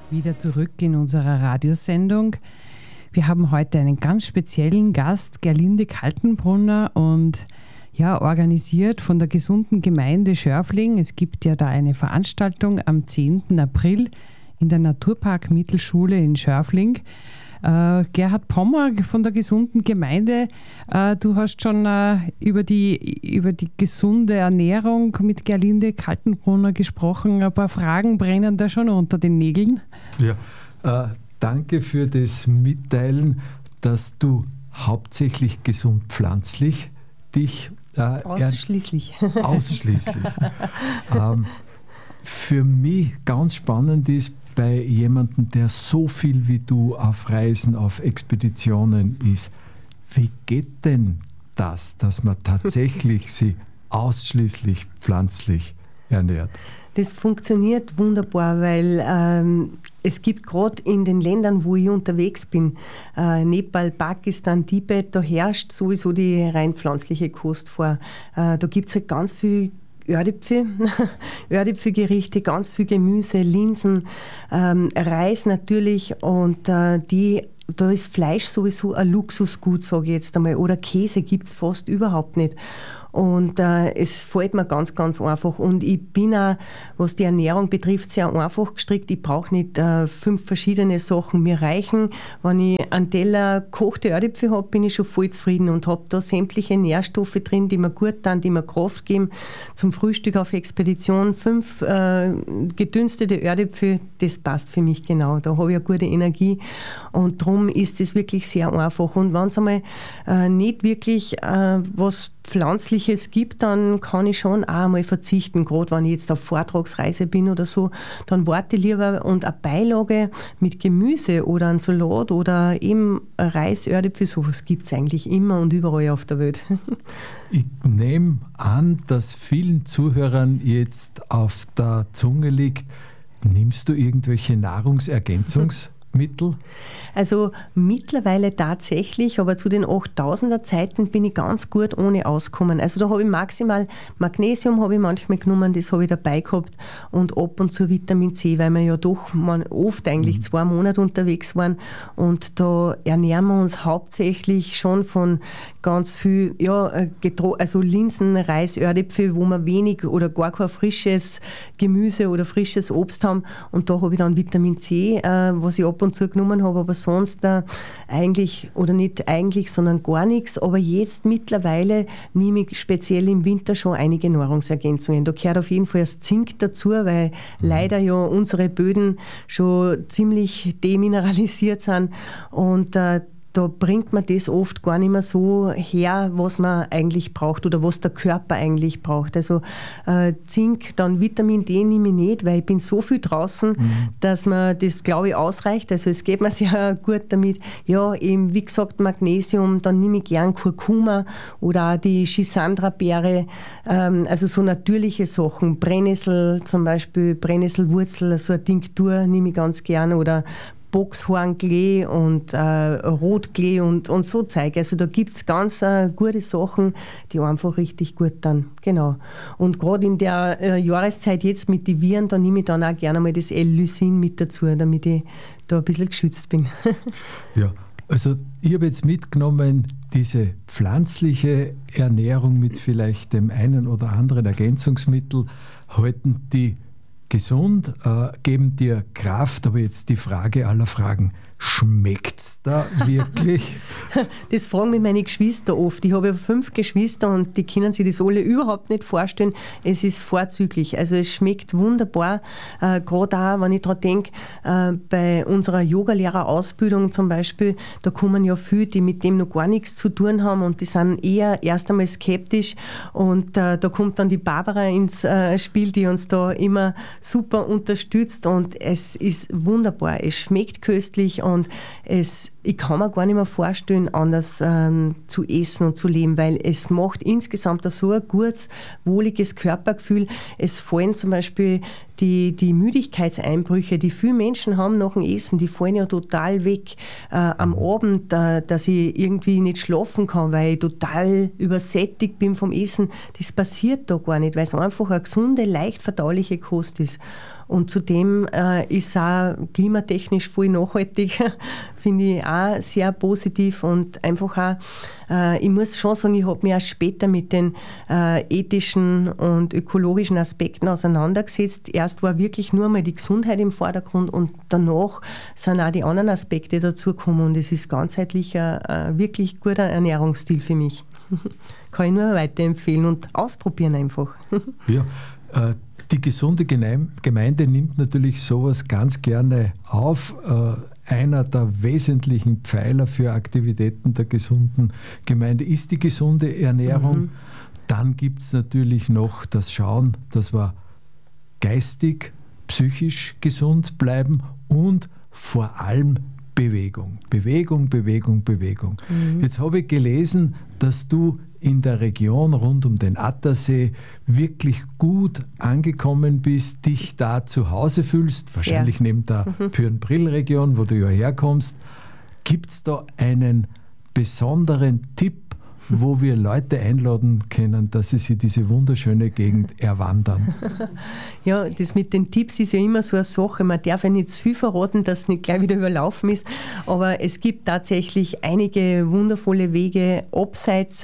Wieder zurück in unserer Radiosendung. Wir haben heute einen ganz speziellen Gast, Gerlinde Kaltenbrunner, und ja, organisiert von der Gesunden Gemeinde Schörfling. Es gibt ja da eine Veranstaltung am 10. April in der Naturpark Mittelschule in Schörfling. Gerhard Pommer von der Gesunden Gemeinde, du hast schon über die gesunde Ernährung mit Gerlinde Kaltenbrunner gesprochen. Ein paar Fragen brennen da schon unter den Nägeln. Ja, danke für das Mitteilen, dass du hauptsächlich gesund pflanzlich dich ausschließlich. Für mich ganz spannend ist, bei jemandem, der so viel wie du auf Reisen, auf Expeditionen ist, wie geht denn das, dass man tatsächlich sie ausschließlich pflanzlich ernährt? Das funktioniert wunderbar, weil es gibt gerade in den Ländern, wo ich unterwegs bin, Nepal, Pakistan, Tibet, da herrscht sowieso die rein pflanzliche Kost vor. Da gibt es halt ganz viel Erdäpfelgerichte, ganz viel Gemüse, Linsen, Reis natürlich, und da ist Fleisch sowieso ein Luxusgut, sage ich jetzt einmal, oder Käse gibt es fast überhaupt nicht. Und es fällt mir ganz, ganz einfach. Und ich bin auch, was die Ernährung betrifft, sehr einfach gestrickt. Ich brauche nicht 5 verschiedene Sachen. Mir reichen, wenn ich einen Teller gekochte Erdäpfel habe, bin ich schon voll zufrieden und habe da sämtliche Nährstoffe drin, die mir gut tun, die mir Kraft geben. Zum Frühstück auf Expedition 5 gedünstete Erdäpfel, das passt für mich genau. Da habe ich eine gute Energie. Und darum ist es wirklich sehr einfach. Und wenn es einmal nicht wirklich was Pflanzliches gibt, dann kann ich schon auch einmal verzichten. Gerade wenn ich jetzt auf Vortragsreise bin oder so, dann warte ich lieber, und eine Beilage mit Gemüse oder ein Salat oder eben Reis, Erdäpfel, sowas gibt es eigentlich immer und überall auf der Welt. Ich nehme an, dass vielen Zuhörern jetzt auf der Zunge liegt, nimmst du irgendwelche Nahrungsergänzungsmittel? Also mittlerweile tatsächlich, aber zu den 8000er Zeiten bin ich ganz gut ohne ausgekommen. Also da habe ich maximal Magnesium habe ich manchmal genommen, das habe ich dabei gehabt, und ab und zu Vitamin C, weil wir ja doch oft eigentlich 2 Monate unterwegs waren, und da ernähren wir uns hauptsächlich schon von ganz viel, also Linsen, Reis, Erdäpfel, wo wir wenig oder gar kein frisches Gemüse oder frisches Obst haben, und da habe ich dann Vitamin C, was ich ab und zu genommen habe, aber sonst eigentlich, oder nicht eigentlich, sondern gar nichts. Aber jetzt mittlerweile nehme ich speziell im Winter schon einige Nahrungsergänzungen. Da gehört auf jeden Fall das Zink dazu, weil leider ja unsere Böden schon ziemlich demineralisiert sind, und da bringt man das oft gar nicht mehr so her, was man eigentlich braucht oder was der Körper eigentlich braucht. Also Zink, dann Vitamin D nehme ich nicht, weil ich bin so viel draußen, dass man das, glaube ich, ausreicht. Also es geht mir sehr gut damit. Ja, eben wie gesagt Magnesium, dann nehme ich gern Kurkuma oder auch die Schisandra-Beere, also so natürliche Sachen. Brennnessel zum Beispiel, Brennnesselwurzel, so eine Tinktur nehme ich ganz gern, oder Boxhornklee und Rotklee und so Zeug. Also da gibt es ganz gute Sachen, die einfach richtig gut dann. Genau. Und gerade in der Jahreszeit jetzt mit den Viren, da nehme ich dann auch gerne mal das L-Lysin mit dazu, damit ich da ein bisschen geschützt bin. Ja, also ich habe jetzt mitgenommen, diese pflanzliche Ernährung mit vielleicht dem einen oder anderen Ergänzungsmittel halten die gesund, geben dir Kraft, aber jetzt die Frage aller Fragen, schmeckt's da wirklich? Das fragen mich meine Geschwister oft. Ich habe ja 5 Geschwister und die können sich das alle überhaupt nicht vorstellen. Es ist vorzüglich. Also es schmeckt wunderbar. Gerade auch, wenn ich daran denke, bei unserer Yogalehrerausbildung zum Beispiel, da kommen ja viele, die mit dem noch gar nichts zu tun haben, und die sind eher erst einmal skeptisch, und da kommt dann die Barbara ins Spiel, die uns da immer super unterstützt, und es ist wunderbar. Es schmeckt köstlich, und ich kann mir gar nicht mehr vorstellen, anders zu essen und zu leben, weil es macht insgesamt so ein gutes, wohliges Körpergefühl. Es fallen zum Beispiel die Müdigkeitseinbrüche, die viele Menschen haben nach dem Essen, die fallen ja total weg. Am Abend, dass ich irgendwie nicht schlafen kann, weil ich total übersättigt bin vom Essen, das passiert da gar nicht, weil es einfach eine gesunde, leicht verdauliche Kost ist. Und zudem ist auch klimatechnisch voll nachhaltig, finde ich auch sehr positiv und einfach auch, ich muss schon sagen, ich habe mich auch später mit den ethischen und ökologischen Aspekten auseinandergesetzt. Erst war wirklich nur mal die Gesundheit im Vordergrund und danach sind auch die anderen Aspekte dazugekommen und es ist ganzheitlich ein wirklich guter Ernährungsstil für mich. Kann ich nur weiterempfehlen und ausprobieren einfach. Ja, die gesunde Gemeinde nimmt natürlich sowas ganz gerne auf. Einer der wesentlichen Pfeiler für Aktivitäten der gesunden Gemeinde ist die gesunde Ernährung. Dann gibt es natürlich noch das Schauen, dass wir geistig, psychisch gesund bleiben und vor allem Bewegung. Bewegung, Bewegung, Bewegung. Jetzt habe ich gelesen, dass du in der Region rund um den Attersee wirklich gut angekommen bist, dich da zu Hause fühlst, wahrscheinlich neben der Pyrenbril-Region, wo du ja herkommst. Gibt es da einen besonderen Tipp, wo wir Leute einladen können, dass sie sich diese wunderschöne Gegend erwandern? Ja, das mit den Tipps ist ja immer so eine Sache. Man darf ja nicht zu viel verraten, dass es nicht gleich wieder überlaufen ist. Aber es gibt tatsächlich einige wundervolle Wege abseits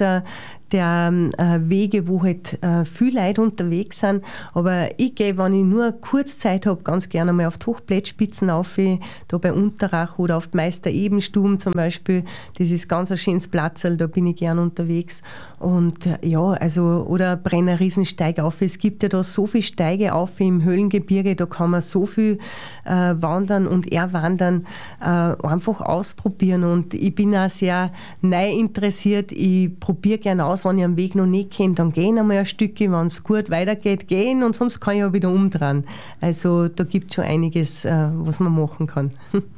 der Wege, wo halt viele Leute unterwegs sind. Aber ich gehe, wenn ich nur kurz Zeit habe, ganz gerne mal auf die Hochblättspitzen rauf, da bei Unterrach oder auf die Meister-Ebenstuben zum Beispiel. Das ist ganz ein schönes Platzl, da bin ich gern unterwegs. Und ja, also, oder Brenner Riesensteig auf. Es gibt ja da so viele Steige auf im Höhlengebirge, da kann man so viel wandern und erwandern, einfach ausprobieren. Und ich bin auch sehr neu interessiert. Ich probiere gerne aus, wenn ich am Weg noch nicht kenne, dann gehen einmal ein Stückchen, wenn es gut weitergeht, gehen und sonst kann ich auch wieder umdrehen. Also da gibt es schon einiges, was man machen kann.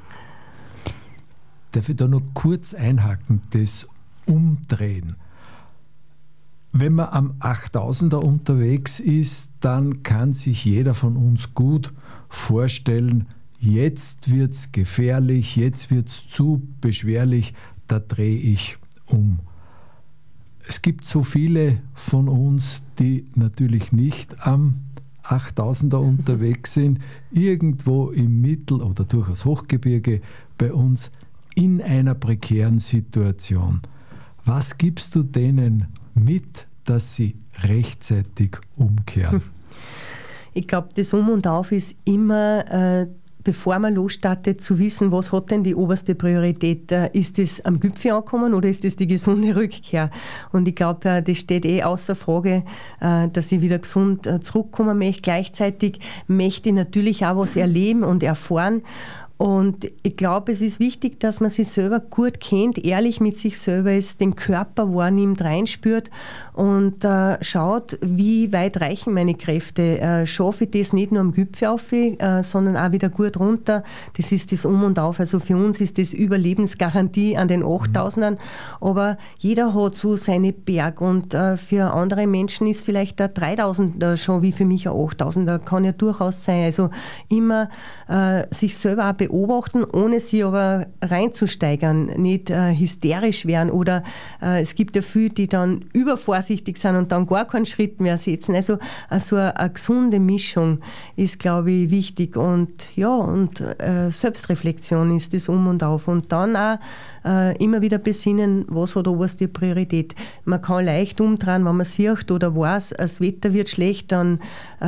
Darf ich da noch kurz einhaken, das Umdrehen? Wenn man am 8000er unterwegs ist, dann kann sich jeder von uns gut vorstellen, jetzt wird es gefährlich, jetzt wird es zu beschwerlich, da drehe ich um. Es gibt so viele von uns, die natürlich nicht am 8000er unterwegs sind, irgendwo im Mittel- oder durchaus Hochgebirge bei uns in einer prekären Situation. Was gibst du denen mit, dass sie rechtzeitig umkehren? Ich glaube, das Um und Auf ist immer, bevor man losstartet, zu wissen, was hat denn die oberste Priorität? Ist das am Gipfel ankommen oder ist das die gesunde Rückkehr? Und ich glaube, das steht außer Frage, dass ich wieder gesund zurückkommen möchte. Gleichzeitig möchte ich natürlich auch was erleben und erfahren. Und ich glaube, es ist wichtig, dass man sich selber gut kennt, ehrlich mit sich selber ist, den Körper wahrnimmt, reinspürt und schaut, wie weit reichen meine Kräfte. Schaffe ich das nicht nur am Gipfel auf, sondern auch wieder gut runter. Das ist das Um und Auf. Also für uns ist das Überlebensgarantie an den 8000ern. Aber jeder hat so seine Berg und für andere Menschen ist vielleicht der 3000er schon wie für mich ein 8000er. Kann ja durchaus sein. Also immer sich selber auch beobachten, ohne sie aber reinzusteigern, nicht hysterisch werden oder es gibt ja viele, die dann übervorsichtig sind und dann gar keinen Schritt mehr setzen. Also so eine gesunde Mischung ist, glaube ich, wichtig und ja, und Selbstreflexion ist das Um und Auf und dann auch immer wieder besinnen, was hat oberste Priorität. Man kann leicht umdrehen, wenn man sieht oder weiß, das Wetter wird schlecht, dann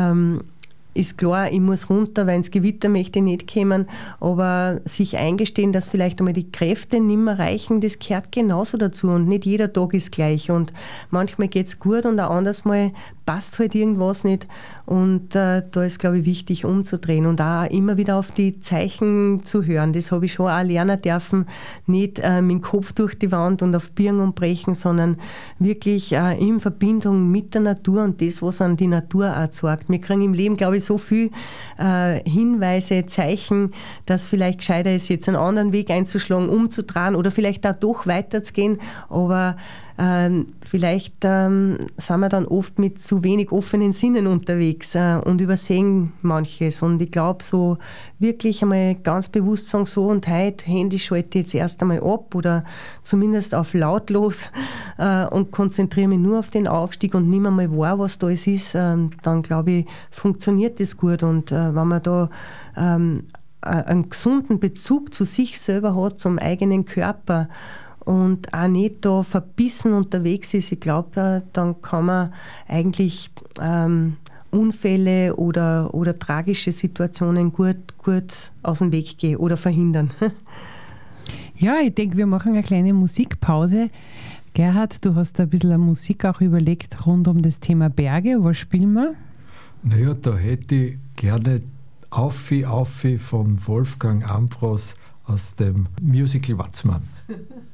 ist klar, ich muss runter, weil ins Gewitter möchte ich nicht kommen, aber sich eingestehen, dass vielleicht einmal die Kräfte nicht mehr reichen, das gehört genauso dazu und nicht jeder Tag ist gleich und manchmal geht es gut und auch anders mal passt halt irgendwas nicht und da ist, glaube ich, wichtig umzudrehen und auch immer wieder auf die Zeichen zu hören. Das habe ich schon auch lernen dürfen, nicht mit dem Kopf durch die Wand und auf Biegen und Brechen, sondern wirklich in Verbindung mit der Natur und das, was an die Natur auch zeigt. Wir kriegen im Leben, glaube ich, so viel Hinweise, Zeichen, dass vielleicht gescheiter ist, jetzt einen anderen Weg einzuschlagen, umzudrehen oder vielleicht auch doch weiterzugehen, aber Vielleicht sind wir dann oft mit zu wenig offenen Sinnen unterwegs und übersehen manches. Und ich glaube, so wirklich einmal ganz bewusst sagen, so und heute, Handy schalte ich jetzt erst einmal ab oder zumindest auf lautlos und konzentriere mich nur auf den Aufstieg und nehme mal wahr, was da ist, dann glaube ich, funktioniert das gut. Und wenn man da einen gesunden Bezug zu sich selber hat, zum eigenen Körper und auch nicht da verbissen unterwegs ist, ich glaube, dann kann man eigentlich Unfälle oder tragische Situationen gut aus dem Weg gehen oder verhindern. Ja, ich denke, wir machen eine kleine Musikpause. Gerhard, du hast da ein bisschen Musik auch überlegt rund um das Thema Berge. Was spielen wir? Naja, da hätte ich gerne Aufi von Wolfgang Ambros aus dem Musical Watzmann.